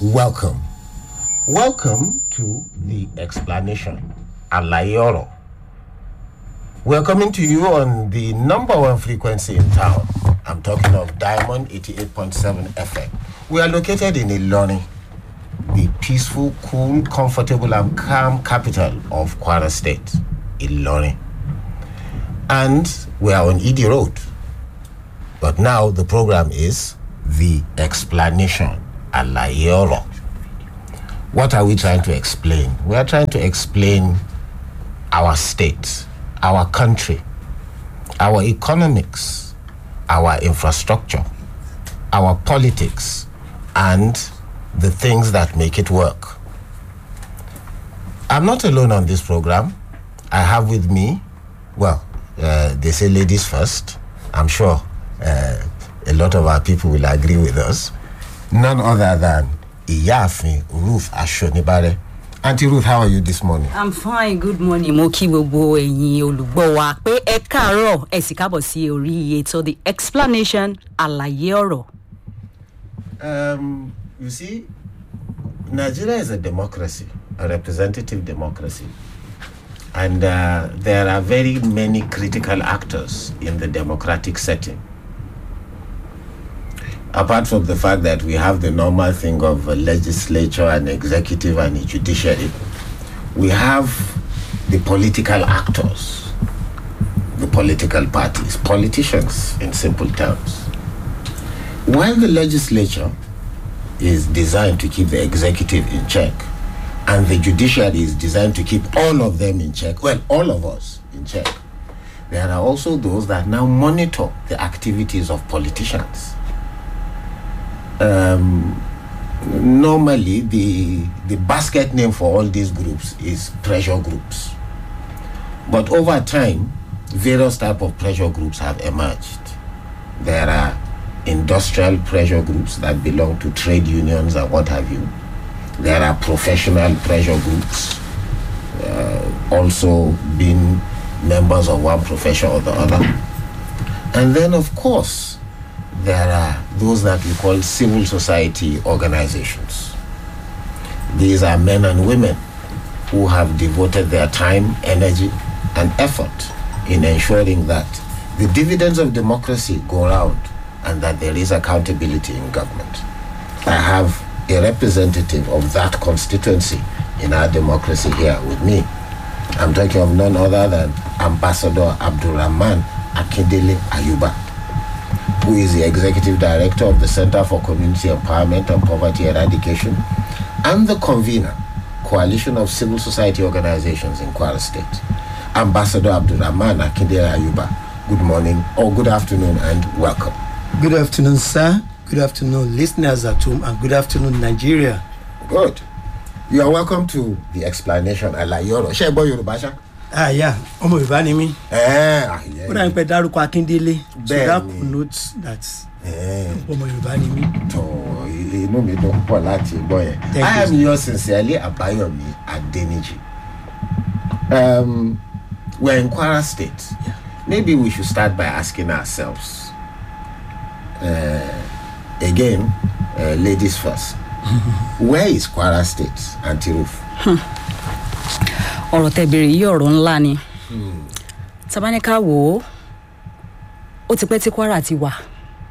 Welcome. Welcome to the explanation, Alayoro. We're coming to you on the number one frequency in town. I'm talking of Diamond 88.7 FM. We are located in Ilorin, the peaceful, cool, comfortable, and calm capital of Kwara State, Ilorin. And we are on Idi Road. But now the program is the explanation, Alayoro. What are we trying to explain? We are trying to explain our state, our country, our economics, our infrastructure, our politics, and the things that make it work. I'm not alone on this program. I have with me, they say ladies first. I'm sure a lot of our people will agree with us. None other than Iyafin Ruth Ashonibare. Auntie Ruth, how are you this morning? I'm fine. Good morning. Mo kí gbogbo ẹ̀yin olùgbọ́ wa pé ẹ káàárọ̀ ẹ sì káàbọ̀ sí orí ètò the explanation àlàyé ọ̀rọ̀. You see, Nigeria is a democracy, a representative democracy. And there are very many critical actors in the democratic setting. Apart from the fact that we have the normal thing of a legislature and executive and a judiciary, we have the political actors, the political parties, politicians in simple terms. While the legislature is designed to keep the executive in check, and the judiciary is designed to keep all of them in check, all of us in check, there are also those that now monitor the activities of politicians. Normally, the basket name for all these groups is pressure groups. But over time, various types of pressure groups have emerged. There are industrial pressure groups that belong to trade unions and what have you. There are professional pressure groups, also being members of one profession or the other. And then, of course, there are those that we call civil society organizations. These are men and women who have devoted their time, energy, and effort in ensuring that the dividends of democracy go round and that there is accountability in government. I have a representative of that constituency in our democracy here with me. I'm talking of none other than Ambassador Abdulrahman Akindele Ayuba, who is the Executive Director of the Center for Community Empowerment and Poverty Eradication and the convener, Coalition of Civil Society Organizations in Kwara State. Ambassador Abdulrahman Akindele Ayuba, good morning or good afternoon and welcome. Good afternoon, sir. Good afternoon, listeners at home, and good afternoon, Nigeria. Good. You are welcome to the explanation. Alayoro. Ṣé gbọ́ Yorùbá ṣá? Yeah. Ọmọ Yorùbá ni mí. Yeah. Ó dà ń pẹ́ dárúkọ Akíndélé. So that connotes that ọmọ Yorùbá ni mí. Inú mi dùn pọ̀ láti gbọ́ yẹn. I am yours sincerely, Abayomi Adeniji. We're in Kwara State. Yeah. Maybe we should start by asking ourselves. Again, ladies first. Where is Kwara State, Auntie Ruth? Ọ̀rọ̀ tẹ́ bèrè yìí ọ̀rọ̀ ńlá ni. Tabaníká wò ó ti pẹ́ tí Kwara ti wà.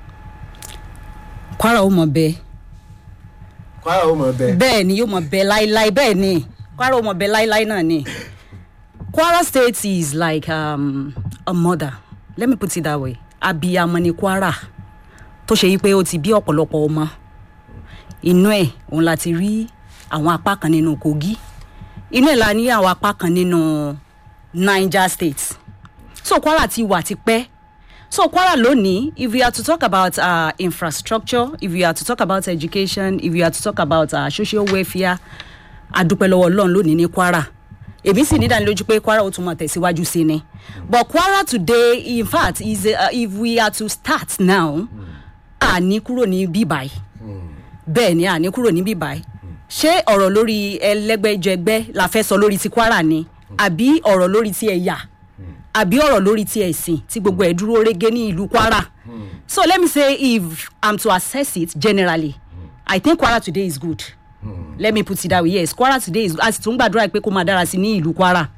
Kwara ó mọ bẹ́ẹ̀. Kwara ó mọ bẹ́ẹ̀. Bẹ́ẹ̀ ni yóò mọ bẹ́ẹ̀ láíláí bẹ́ẹ̀ ni. Kwara ó mọ bẹ́ẹ̀ láíláí náà ni. Kwara State is like a mother. Let me put it that way. Abiyamọ ni Kwara. Tó ṣe yí pé ó ti bí ọ̀pọ̀lọpọ̀ ọmọ. Inú ẹ̀ òun la ti rí àwọn apá kan nínú Kogi. Inú ẹ̀ la ní àwọn apá kan nínú Niger State. So Kwara ti wà ti pẹ́. So Kwara lónìí, if we are to talk about infrastructure, if we are to talk about education, if we are to talk about social welfare, adúpẹ́ lọ́wọ́ Ọlọ́run lónìí ní Kwara. Èmi sì ní ìdánilójú pé Kwara ó tún máa tẹ̀síwájú sí ni. But Kwara today, in fact, is if we are to start now, àní kúrò ní bíbáyìí. Bẹ́ẹ̀ ni àní kúrò ní bíbáyìí. Ṣé ọ̀rọ̀ lórí ẹlẹ́gbẹ́jẹgbẹ́ la fẹ́ sọ lórí ti Kwara ni? Àbí ọ̀rọ̀ lórí ti ẹ̀yà? Àbí ọ̀rọ̀ lórí ti ẹ̀sìn tí gbogbo ẹ̀ dúró régé ní ìlú Kwara? So let me say, if I'm to assess it generally, I think Kwara today is good. Let me put it that way. Yes, Kwara today is as tún gbàdúrà pé kó máa dára sí ní ìlú Kwara.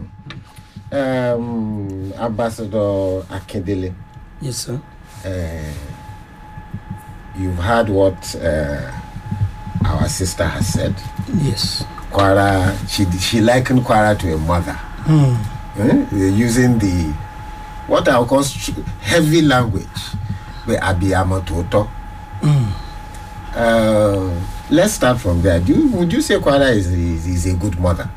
Ambassador Akindele. Yes, sir. You've heard what our sister has said. Yes. Kwara, she likened Kwara to a mother. Using the what I call heavy language, where abiyamo toto. Let's start from there. Would you say Kwara is a good mother?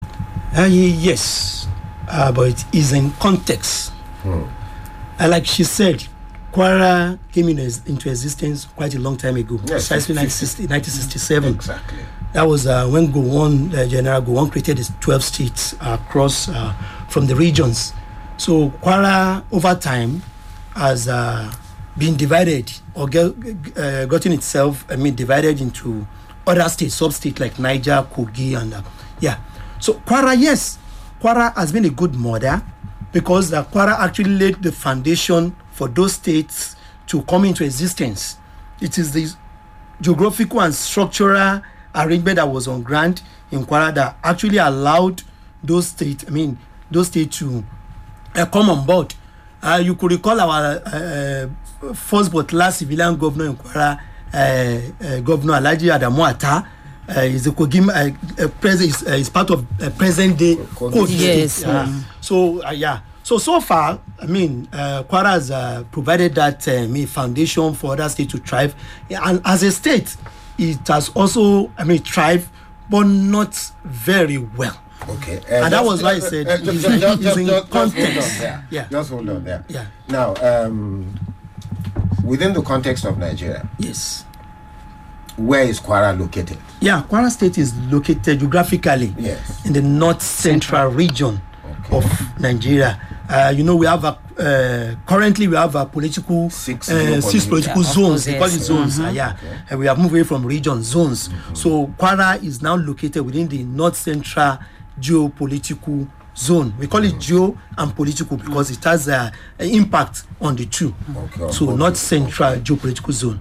Yes, but it is in context. Like she said, Kwara came into existence quite a long time ago, precisely 1967. Exactly. That was when General Gowon created his 12 states across from the regions. So Kwara, over time, has been divided or gotten itself, divided into other states, sub-states like Niger, Kogi, and So Kwara, yes, Kwara has been a good mother because Kwara actually laid the foundation for those states to come into existence. It is the geographical and structural arrangement that was on ground in Kwara that actually allowed those states, to come on board. You could recall our first but last civilian governor in Kwara, Governor Alhaji Adamu Atta, is a Kogima, is part of present day Kogi. Yes. So far, Kwara has provided that foundation for other states to thrive, and as a state, it has also thrived, but not very well. Okay, and that was why I said it's in context. Just hold on there. Yeah. Now, within the context of Nigeria, yes, where is Kwara located? Yeah, Kwara State is located geographically in the north central region of Nigeria. We have currently we have a political six political zones. We call it zones. And we have moved away from region zones. So Kwara is now located within the north central geopolitical zone. We call it geo and political because it has an impact on the two. So north central geopolitical zone.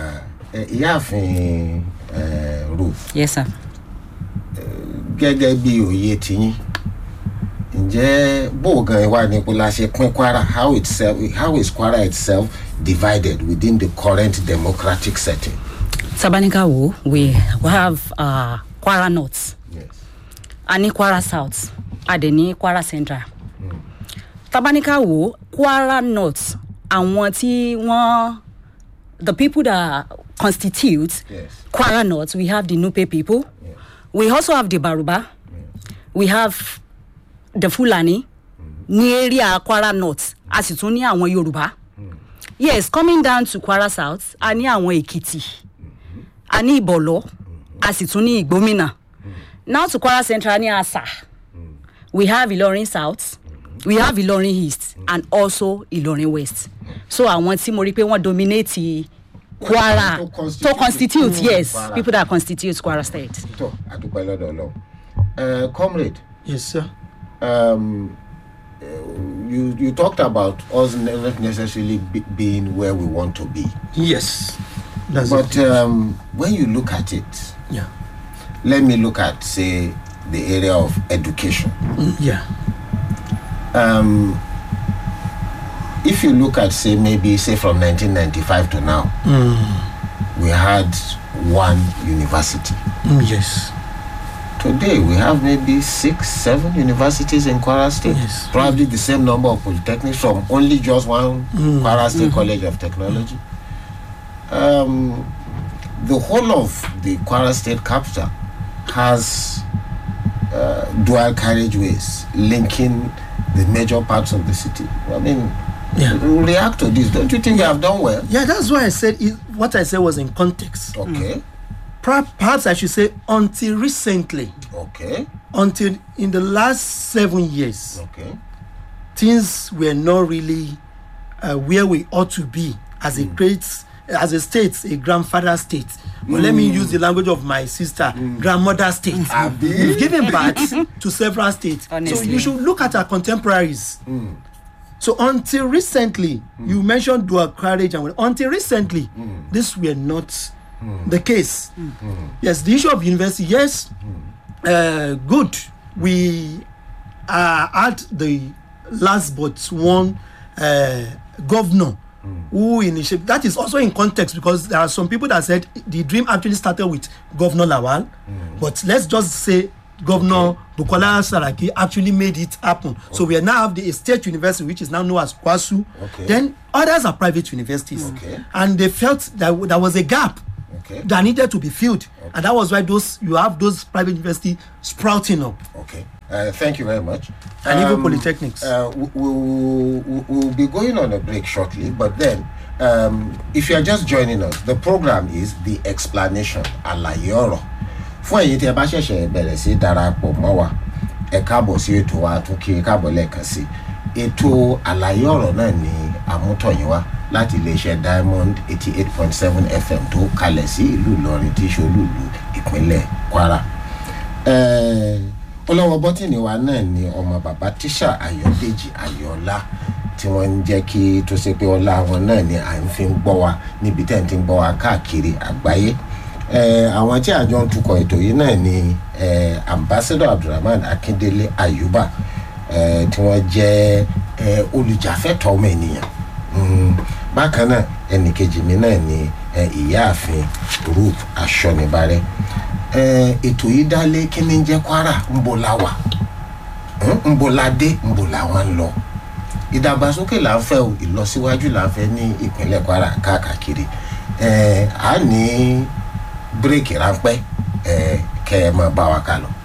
Ruth. Yes, sir. Gẹ́gẹ́ bí òye tiyín, ǹjẹ́ bóògàn ìwà nípo la ṣe pín Kwara, how is Kwara itself divided within the current democratic setting? Tabanika wo, we have Kwara North. Yes. Ani Kwara South. Adeni Kwara Central. Tabanika wo, Kwara North, àwọn tí wọ́n, the people that constitute Kwara North, we have the Nupe people. We also have the Baruba. We have the Fulani. Ní area Kwara North, asitun ní àwọn Yoruba. Yes, coming down to Kwara South, a ní àwọn Ekiti. A ní Ibolo, asitun ní Igbomina. Now to Kwara Central, ní Asa. We have Ilorin South. We have Ilorin East and also Ilorin West. So àwọn tí mo rí pé wọ́n dominate Kwara to constitute, yes, Kwara. People that constitute Kwara State. Comrade. Yes, sir. You talked about us not necessarily being where we want to be. Yes. But when you look at it, let me look at, say, the area of education. If you look at, say from 1995 to now, we had one university. Yes. Today we have maybe 6-7 universities in Kwara State. Yes. Probably the same number of polytechnics from only just one Kwara State College of Technology. The whole of the Kwara State capital has dual carriageways linking the major parts of the city. React to this. Don't you think you have done well? Yeah, that's why I said what I said was in context. Okay. Perhaps I should say until recently. Okay. Until in the last 7 years. Okay. Things were not really where we ought to be as a state, a grandfather state. But let me use the language of my sister, grandmother state. We've given birth to several states. Honestly. So you should look at our contemporaries. So until recently, you mentioned dual carriage, and until recently, these were not the case. Yes, the issue of university, yes, good. We had the last but one governor who initiated. That is also in context because there are some people that said the dream actually started with Governor Lawal, but let's just say Governor Bukola Saraki actually made it happen. So we now have the state university, which is now known as KWASU. Then others are private universities, and they felt that there was a gap that needed to be filled, and that was why you have those private universities sprouting up. Thank you very much. And even polytechnics. We'll be going on a break shortly, but then if you are just joining us, the program is The Explanation, Àlàyé Ọ̀rọ̀. Fún ẹ̀yin tí ẹ bá ṣẹ̀ṣẹ̀ bẹ̀rẹ̀ sí darapọ̀ mọ́ wa, ẹ káàbọ̀ sí ètò wa tún kí ẹ káàbọ̀ lẹ́ẹ̀kan sí. Ètò Àlàyé Ọ̀rọ̀ náà ni àmútọ̀yìn wa láti iléeṣẹ́ Diamond 88.7 FM tó kalẹ̀ sí ìlú Ìlọrin tí ṣolúìlú ìpínlẹ̀ Kwara. Olówó bọ́tìnì wa náà ni ọmọ bàbá tíṣà Ayọ̀dèjì Ayọ̀ọ́lá tí wọ́n ń jẹ́ kí tó ṣe pé ọlá wọn náà ni à ń fi ń gbọ́ wa níbi tẹ́ ń ti ń gbọ́ wa káàkiri àgbáyé. Àwọn tí àjọ ń tukọ̀ ètò yìí náà ni Ambassador Abdulrahman Akindele Ayuba tí wọ́n jẹ́ olùjàfẹ́tọ̀ọ́ ọmọ ènìyàn. Bákan náà ẹnìkejì mi náà ni ìyáàfin Ruth Aṣọ́nibárẹ́. Ètò yìí dálé kí ni ń jẹ́ Kwara ńbo la wà, ńbo la dé, ńbo la wà ń lọ. Ìdàgbàsókè là ń fẹ́ o, ìlọsíwájú là ń fẹ́ ní ìpínlẹ̀ Kwara káàkiri. A ní bírèkì ráńpẹ́ kẹ́ ẹ máa bá wa kà lọ.